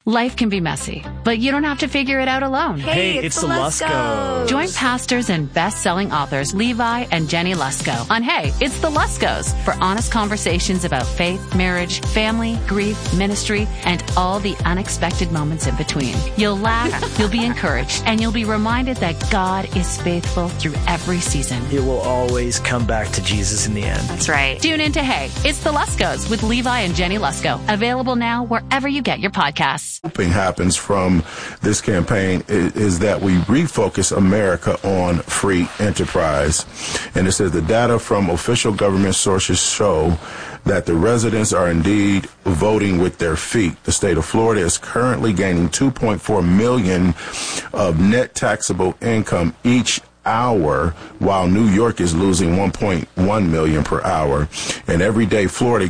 Life can be messy, but you don't have to figure it out alone. Hey, it's the Luskos. Join pastors and best-selling authors Levi and Jenny Lusko on Hey, It's the Luskos for honest conversations about faith, marriage, family, grief, ministry, and all the unexpected moments in between. You'll laugh, you'll be encouraged, and you'll be reminded that God is faithful through every season. It will always come back to Jesus in the end. That's right. Tune in to Hey, It's the Luskos with Levi and Jenny Lusko. Available now wherever you get your podcasts. Hoping happens from this campaign is that we refocus America on free enterprise. And it says the data from official government sources show that the residents are indeed voting with their feet. The state of Florida is currently gaining 2.4 million of net taxable income each hour, while New York is losing 1.1 million per hour. And every day Florida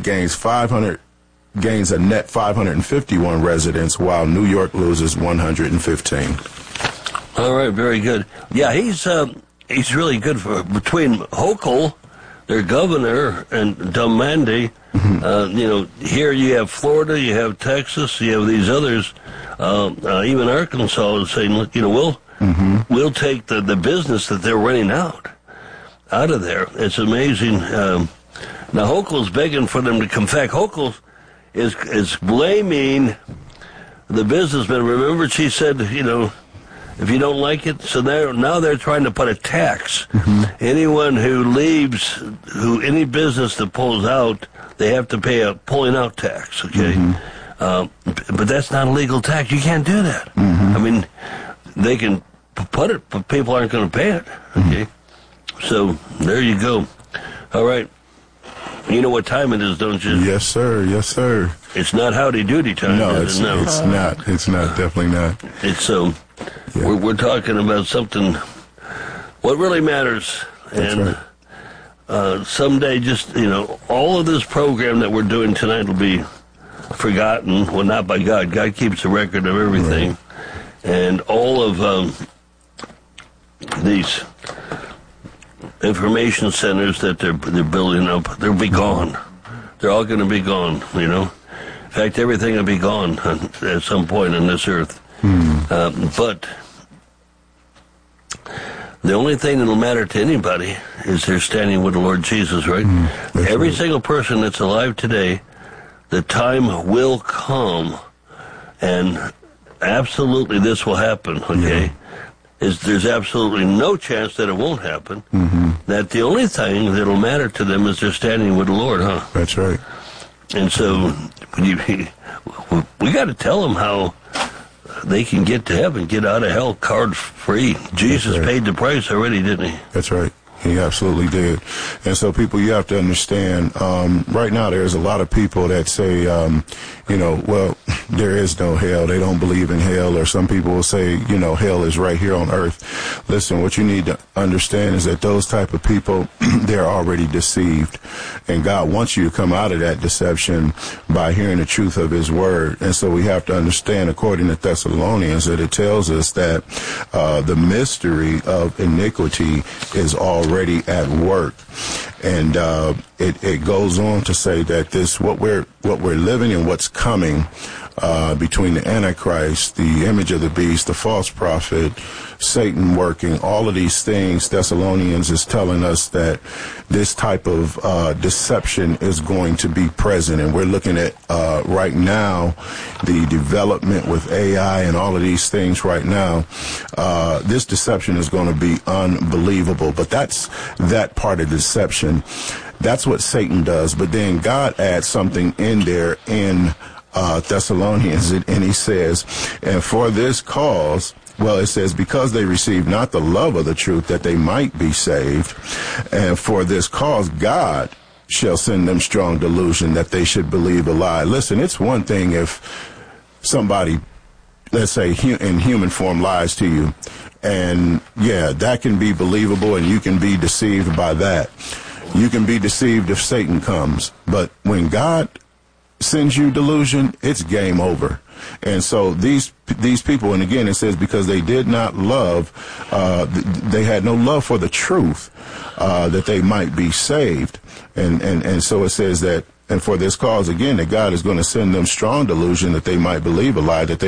gains a net 551 residents, while New York loses 115. All right, very good. Yeah, he's really good for between Hochul, their governor, and Dumandi. Here you have Florida, you have Texas, you have these others. Even Arkansas is saying, look, we'll take the business that they're running out of there. It's amazing. Now Hochul's begging for them to come back. Hochul is blaming the businessmen. Remember, she said, if you don't like it, so now they're trying to put a tax. Anyone who leaves, any business that pulls out, they have to pay a pulling out tax. Okay, but that's not a legal tax. You can't do that. I mean, they can put it, but people aren't going to pay it. Okay, so there you go. All right. You know what time it is, don't you? Yes, sir. Yes, sir. It's not howdy doody time. No, it's not. It's not. Definitely not. It's we're talking about something. What really matters, That's and someday, just all of this program that we're doing tonight will be forgotten. Well, not by God. God keeps a record of everything, and all of these information centers that they're building up, they'll be gone. They're all going to be gone, In fact, everything will be gone at some point on this earth. But the only thing that'll matter to anybody is they're standing with the Lord Jesus, right? Every single person that's alive today, the time will come, and absolutely this will happen, okay? Yeah. There's absolutely no chance that it won't happen. That the only thing that'll matter to them is they're standing with the Lord, huh? That's right. And so we got to tell them how they can get to heaven, get out of hell card free. Jesus paid the price already, didn't he? That's right. He absolutely did. And so people, you have to understand, right now there's a lot of people that say, well, there is no hell. They don't believe in hell. Or some people will say, hell is right here on earth. Listen, what you need to understand is that those type of people, they're already deceived. And God wants you to come out of that deception by hearing the truth of his word. And so we have to understand, according to Thessalonians, that it tells us that the mystery of iniquity is already at work. And it goes on to say that what we're living and what's coming between the Antichrist, the image of the beast, the false prophet, Satan working, all of these things, Thessalonians is telling us that this type of deception is going to be present. And we're looking at right now the development with AI and all of these things right now. This deception is going to be unbelievable. But that's that part of deception. That's what Satan does. But then God adds something in there in Thessalonians, and he says, and for this cause, it says, because they received not the love of the truth that they might be saved, and for this cause God shall send them strong delusion that they should believe a lie. Listen, it's one thing if somebody, let's say, in human form lies to you, and that can be believable, and you can be deceived by that. You can be deceived if Satan comes, but when God sends you delusion, it's game over. And so these people, and again it says, because they did not love, they had no love for the truth, that they might be saved. And so it says that, and for this cause, again, that God is going to send them strong delusion that they might believe a lie, that they